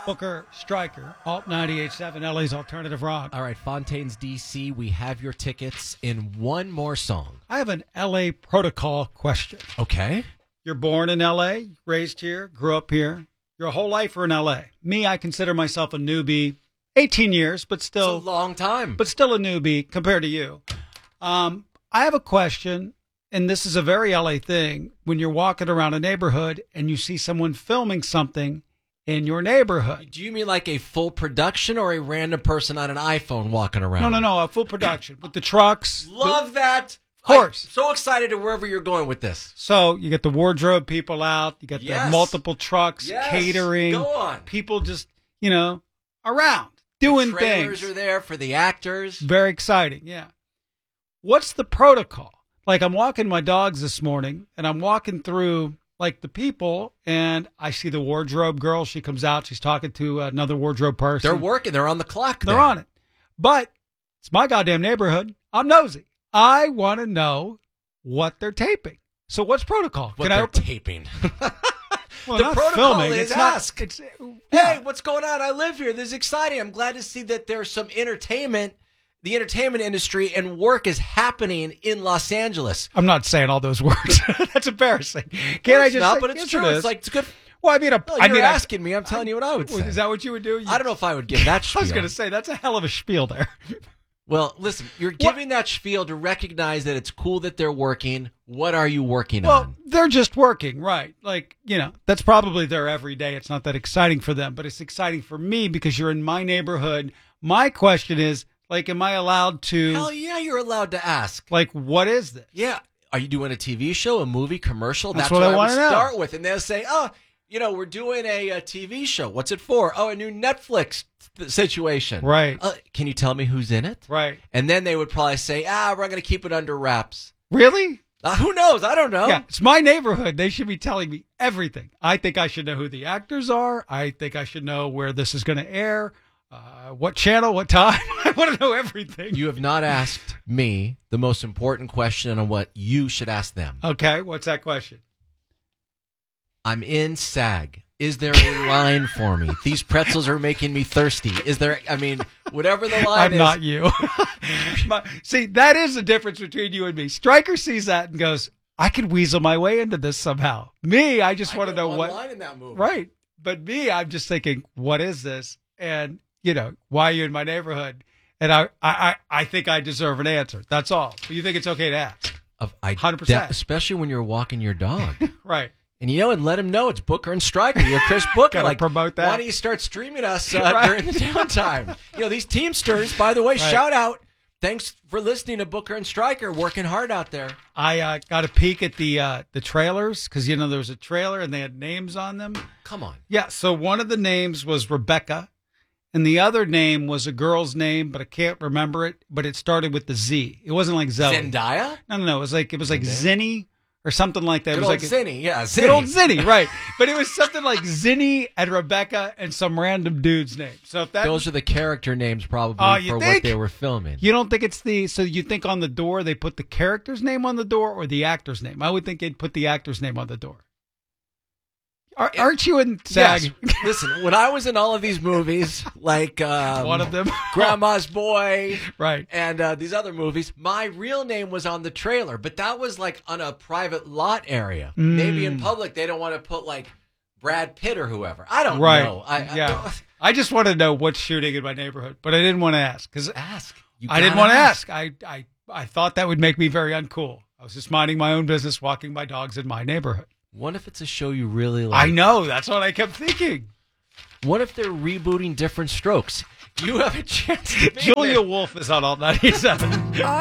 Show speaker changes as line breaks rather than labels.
Booker Stryker, Alt 98.7, LA's Alternative Rock.
All right, Fontaine's DC, we have your tickets in one more song.
I have an LA protocol question.
Okay.
You're born in LA, raised here, grew up here. Your whole life are in LA. Me, I consider myself a newbie. 18 years, but still
It's a long time.
but still a newbie compared to you. I have a question, and this is a very LA thing. When you're walking around a neighborhood and you see someone filming something in your neighborhood.
Do you mean like a full production or a random person on an iPhone walking around?
No, a full production with the trucks.
Love that.
Of course.
I'm so excited to wherever you're going with this.
So you get the wardrobe people out. You got
Yes.
the multiple trucks,
Yes.
catering.
Go on.
People just, around doing
Trailers
things.
are there for the actors.
Very exciting, yeah. What's the protocol? Like, I'm walking my dogs this morning, and I'm walking through, like, the people, and I see the wardrobe girl. She comes out. She's talking to another wardrobe person.
They're working. They're on the clock.
They're on it. But it's my goddamn neighborhood. I'm nosy. I want to know what they're taping. So what's protocol?
What they're taping.
Well,
the
not
protocol
filming.
is
It's not-
ask.
it's-
Hey, what's going on? I live here. This is exciting. I'm glad to see that there's some entertainment. The entertainment industry and work is happening in Los Angeles.
I'm not saying all those words. That's embarrassing. Can't I just
not,
say,
but it's
yes,
true.
it is.
It's like it's good.
Well, I mean,
You're asking me. I'm telling you what I would say.
Is that what you would do?
I don't know if I would give that spiel.
I was going to say, that's a hell of a spiel there.
Well, listen, you're giving that spiel to recognize that it's cool that they're working. What are you working
Well,
on?
they're just working, right? Like, that's probably their everyday. It's not that exciting for them, but it's exciting for me because you're in my neighborhood. My question is, like, am I allowed to?
Hell yeah, you're allowed to ask.
Like, what is this?
Yeah. Are you doing a TV show, a movie, commercial?
That's
what
what I
would
wanna know.
start with. And they'll say, we're doing a TV show. What's it for? Oh, a new Netflix situation.
Right.
Can you tell me who's in it?
Right.
And then they would probably say, we're going to keep it under wraps.
Really?
Who knows? I don't know.
Yeah, it's my neighborhood. They should be telling me everything. I think I should know who the actors are. I think I should know where this is going to air, what channel, what time. I want to know everything.
You have not asked me the most important question on what you should ask them.
Okay, what's that question?
I'm in SAG. Is there a line for me? These pretzels are making me thirsty. Is there, whatever the line is.
I'm not you. See, that is the difference between you and me. Stryker sees that and goes, I could weasel my way into this somehow. Me, I just want to know what.
line in that movie.
Right. But me, I'm just thinking, what is this? And, why are you in my neighborhood? And I think I deserve an answer. That's all. But you think it's okay to ask? 100%.
Especially when you're walking your dog.
Right.
And and let him know it's Booker and Stryker. You're Chris Booker.
Gotta promote that.
Why don't you start streaming us
Right.
during the downtime? These Teamsters, by the way,
Right.
shout out. Thanks for listening to Booker and Stryker, working hard out there.
I got a peek at the trailers because, there was a trailer and they had names on them.
Come on.
Yeah, so one of the names was Rebecca, and the other name was a girl's name, but I can't remember it. But it started with the Z. It wasn't like Zoe.
Zendaya?
No. It was like Zinni or something like that.
Good
It was
old
like
Zinni, yeah. Zinni.
Good old Zinni, right? But it was something like Zinni and Rebecca and some random dude's name. So if that
Those are the character names probably
you
for
think?
what they were filming.
You don't think it's so you think on the door they put the character's name on the door or the actor's name? I would think they'd put the actor's name on the door. Aren't you in SAG?
Yes. Listen, when I was in all of these movies, like
One of them.
Grandma's Boy,
Right.
and these other movies, my real name was on the trailer, but that was like on a private lot area. Maybe in public they don't want to put like Brad Pitt or whoever. I don't know.
I just want to know what's shooting in my neighborhood, but I didn't want to ask because
Ask.
I didn't want to ask. I thought that would make me very uncool. I was just minding my own business, walking my dogs in my neighborhood.
What if it's a show you really like?
I know. That's what I kept thinking.
What if they're rebooting Different Strokes? You have a chance to be
Julia
there.
Wolf is on Alt 97.